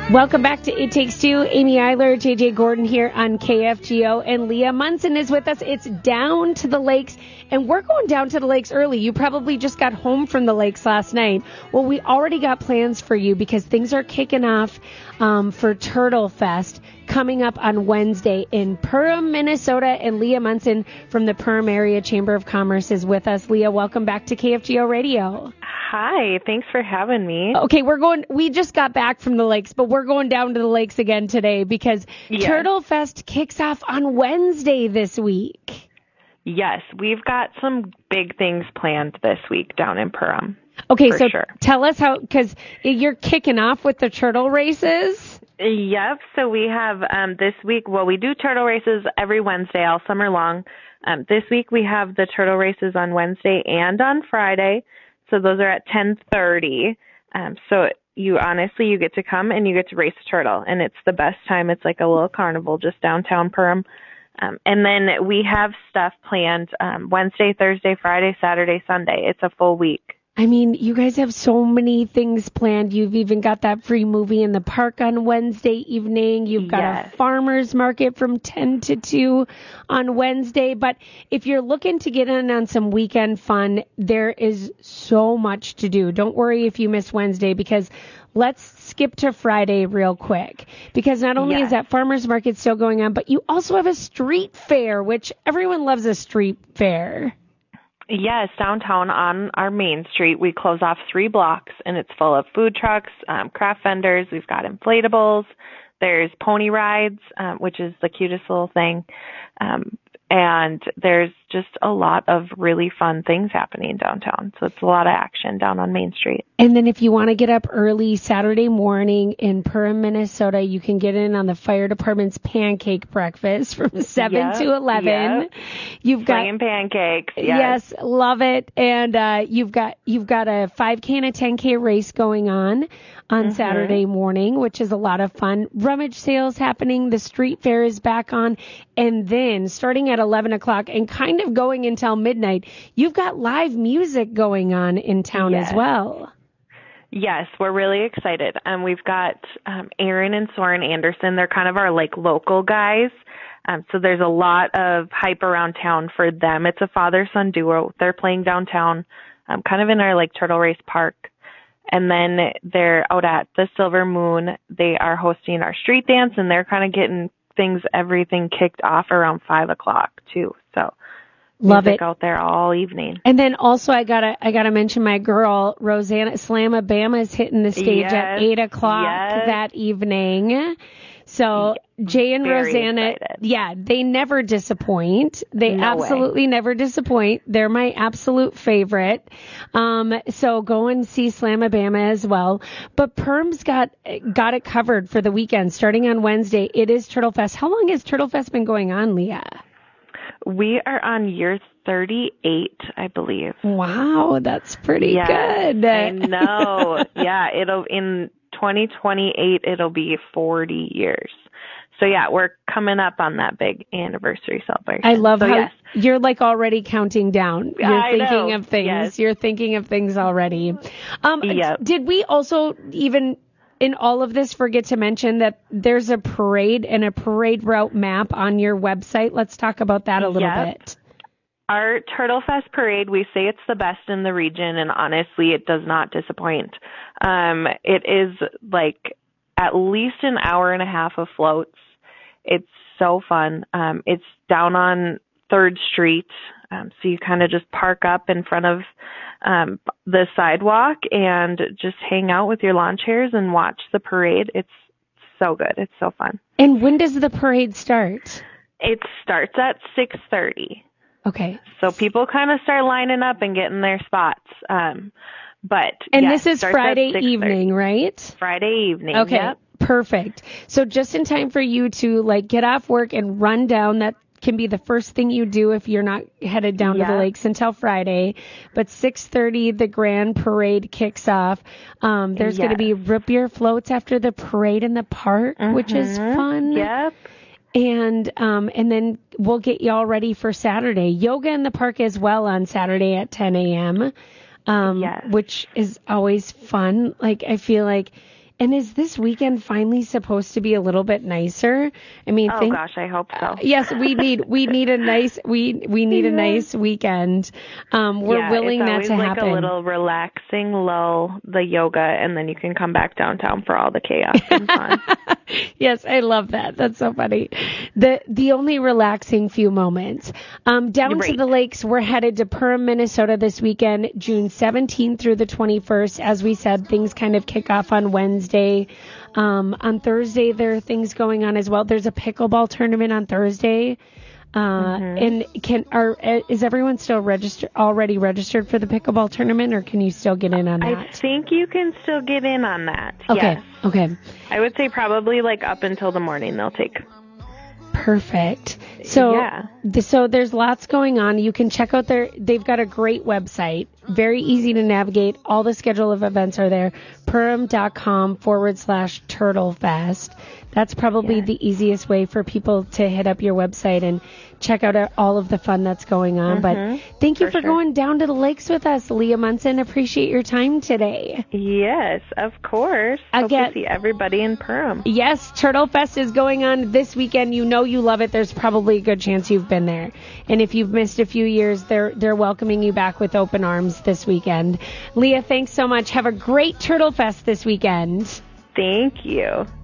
Welcome back to It Takes Two. Amy Eiler, JJ Gordon here on KFGO, and Leah Munson is with us. It's Down to the Lakes, and we're going down to the lakes early. You probably just got home from the lakes last night. Well, we already got plans for you because things are kicking off for Turtle Fest coming up on Wednesday in Perham, Minnesota, and Leah Munson from the Perham Area Chamber of Commerce is with us. Leah, welcome back to KFGO Radio. Hi, thanks for having me. Okay, we just got back from the lakes, but we're going down to the lakes again today because Turtle Fest kicks off on Wednesday this week. Yes, we've got some big things planned this week down in Perham. Okay, so tell us how, because you're kicking off with the turtle races. Yep, so we have this week, we do turtle races every Wednesday all summer long. This week we have the turtle races on Wednesday and on Friday. So those are at 10:30. So you get to come and you get to race a turtle, and it's the best time. It's like a little carnival just downtown Perham. And then we have stuff planned Wednesday, Thursday, Friday, Saturday, Sunday. It's a full week. I mean, you guys have so many things planned. You've even got that free movie in the park on Wednesday evening. You've got a farmer's market from 10 to 2 on Wednesday. But if you're looking to get in on some weekend fun, there is so much to do. Don't worry if you miss Wednesday, because let's skip to Friday real quick. Because not only is that farmer's market still going on, but you also have a street fair, which everyone loves a street fair. Yes, downtown on our main street, we close off 3 blocks, and it's full of food trucks, craft vendors. We've got inflatables. There's pony rides, which is the cutest little thing. And there's just a lot of really fun things happening downtown. So it's a lot of action down on Main Street. And then if you want to get up early Saturday morning in Perham, Minnesota, you can get in on the fire department's pancake breakfast from 7 to 11. Yep. You've got pancakes. Yes, love it. And you've got a 5K and a 10K race going on Saturday morning, which is a lot of fun. Rummage sales happening. The street fair is back on. And then starting at 11 o'clock and kind of going until midnight, you've got live music going on in town as well. Yes, we're really excited. We've got Aaron and Soren Anderson. They're kind of our local guys. So there's a lot of hype around town for them. It's a father-son duo. They're playing downtown, kind of in our Turtle Race Park. And then they're out at the Silver Moon. They are hosting our street dance, and they're kind of getting everything kicked off around 5 o'clock too. So love it out there all evening. And then also I gotta mention my girl Rosanna Slamabama is hitting the stage at 8 o'clock that evening. So Jay and Rosanna, they never disappoint. They absolutely never disappoint. They're my absolute favorite. So go and see Slamabama as well. But Perm's got it covered for the weekend. Starting on Wednesday, it is Turtle Fest. How long has Turtle Fest been going on, Leah? We are on year 38, I believe. Wow, that's pretty good. I know. It'll in 2028, it'll be 40 years. So we're coming up on that big anniversary celebration. I love how you're already counting down. You're thinking of things. Yes. You're thinking of things already. Did we also even in all of this forget to mention that there's a parade and a parade route map on your website? Let's talk about that a little bit. Our Turtle Fest parade, we say it's the best in the region, and honestly, it does not disappoint. It is at least an hour and a half of floats. It's so fun. It's down on 3rd Street, so you kind of just park up in front of the sidewalk and just hang out with your lawn chairs and watch the parade. It's so good. It's so fun. And when does the parade start? It starts at 6:30. Okay. So people kind of start lining up and getting their spots. This is Friday evening, right? Friday evening. Okay. Yep. Perfect. So just in time for you to get off work and run down. That can be the first thing you do if you're not headed down to the lakes until Friday. But 6:30, the grand parade kicks off. There's going to be root beer floats after the parade in the park, which is fun. Yep. And then we'll get you all ready for Saturday. Yoga in the park as well on Saturday at 10 a.m., which is always fun. I feel like And is this weekend finally supposed to be a little bit nicer? I mean, gosh, I hope so. Yes, we need a nice a nice weekend. We're willing that to happen. It's always like a little relaxing lull, the yoga, and then you can come back downtown for all the chaos and fun. Yes, I love that. That's so funny. The only relaxing few moments. Down to the lakes, we're headed to Perham, Minnesota this weekend, June 17th through the 21st. As we said, things kind of kick off on Wednesday. On Thursday, there are things going on as well. There's a pickleball tournament on Thursday. And is everyone still already registered for the pickleball tournament, or can you still get in on that? I think you can still get in on that. Okay. Yes. Okay. I would say probably like up until the morning they'll take. Perfect. So, so there's lots going on. You can check out they've got a great website, very easy to navigate. All the schedule of events are there. Perham.com/TurtleFest. That's probably the easiest way for people to hit up your website and check out all of the fun that's going on. But thank you for going down to the lakes with us, Leah Munson. Appreciate your time today. Yes, of course. Hope to see everybody in Perham. Yes, Turtle Fest is going on this weekend. You know you love it. There's probably a good chance you've been there. And if you've missed a few years, they're welcoming you back with open arms this weekend. Leah, thanks so much. Have a great Turtle Fest this weekend. Thank you.